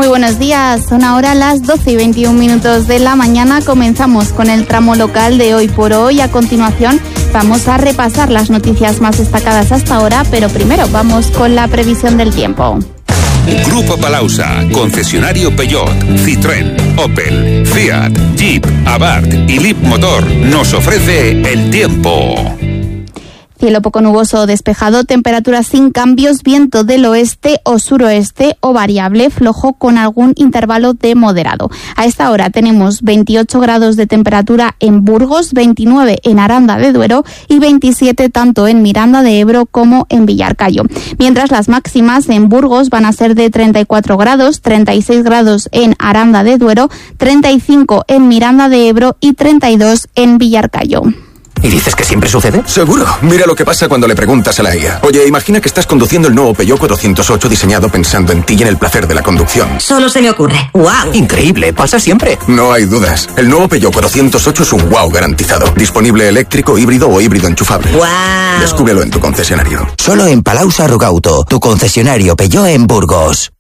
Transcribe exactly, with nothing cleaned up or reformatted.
Muy buenos días, son ahora las doce y veintiún minutos de la mañana. Comenzamos con el tramo local de Hoy por Hoy. A continuación vamos a repasar las noticias más destacadas hasta ahora, pero primero vamos con la previsión del tiempo. Grupo Palausa, concesionario Peugeot, Citroën, Opel, Fiat, Jeep, Abarth y Leapmotor nos ofrece el tiempo. Cielo poco nuboso o despejado, temperaturas sin cambios, viento del oeste o suroeste o variable, flojo con algún intervalo de moderado. A esta hora tenemos veintiocho grados de temperatura en Burgos, veintinueve en Aranda de Duero y veintisiete tanto en Miranda de Ebro como en Villarcayo. Mientras las máximas en Burgos van a ser de treinta y cuatro grados, treinta y seis grados en Aranda de Duero, treinta y cinco en Miranda de Ebro y treinta y dos en Villarcayo. ¿Y dices que siempre sucede? Seguro. Mira lo que pasa cuando le preguntas a la I A. Oye, imagina que estás conduciendo el nuevo Peugeot cuatrocientos ocho diseñado pensando en ti y en el placer de la conducción. Solo se me ocurre. ¡Wow! Increíble, pasa siempre. No hay dudas. El nuevo Peugeot cuatrocientos ocho es un wow garantizado. Disponible eléctrico, híbrido o híbrido enchufable. ¡Wow! Descúbrelo en tu concesionario. Solo en Palausa Rugauto, tu concesionario Peugeot en Burgos.